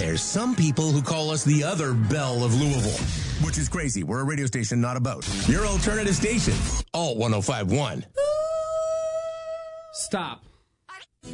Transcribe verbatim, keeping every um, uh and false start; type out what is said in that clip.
there's some people who call us the other Belle of Louisville, which is crazy. We're a radio station, not a boat. Your alternative station, Alt one oh five point one. Stop.